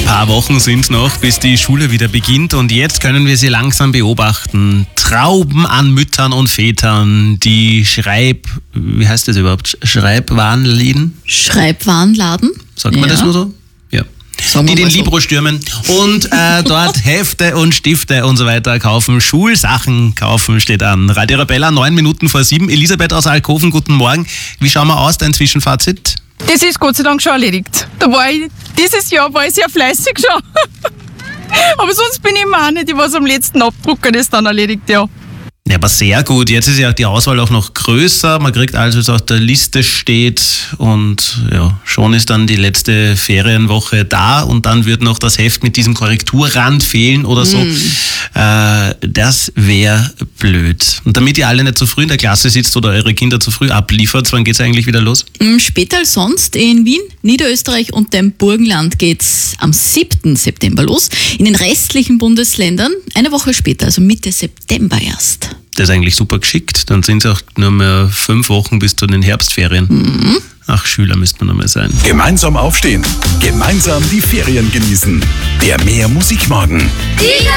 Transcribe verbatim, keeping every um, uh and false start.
Ein paar Wochen sind noch, bis die Schule wieder beginnt und jetzt können wir sie langsam beobachten. Trauben an Müttern und Vätern, die Schreib... Wie heißt das überhaupt? Schreibwarenläden? Schreibwarenladen? Sagt man Ja. das nur so? Ja. Sagen Die wir den mal so. Libro stürmen und äh, dort Hefte und Stifte und so weiter kaufen. Schulsachen kaufen steht an. Radio Arabella, neun Minuten vor sieben. Elisabeth aus Alkoven, guten Morgen. Wie schauen wir aus, dein Zwischenfazit? Das ist Gott sei Dank schon erledigt. Da war ich, dieses Jahr war ich sehr fleißig schon. Aber sonst bin ich immer auch nicht, die was am letzten Abdrucker das dann erledigt, ja. Ja, aber sehr gut. Jetzt ist ja die Auswahl auch noch größer. Man kriegt alles, was auf der Liste steht. Und ja, schon ist dann die letzte Ferienwoche da. Und dann wird noch das Heft mit diesem Korrekturrand fehlen oder so. Mm. Äh, das wäre blöd. Und damit ihr alle nicht zu früh in der Klasse sitzt oder eure Kinder zu früh abliefert, wann geht's eigentlich wieder los? Später als sonst in Wien, Niederösterreich und dem Burgenland geht's am siebten September los. In den restlichen Bundesländern eine Woche später, also Mitte September erst. Das ist eigentlich super geschickt. Dann sind es auch nur mehr fünf Wochen bis zu den Herbstferien. Mhm. Ach, Schüler müsste man noch mal sein. Gemeinsam aufstehen, gemeinsam die Ferien genießen. Der Mehr Musikmorgen.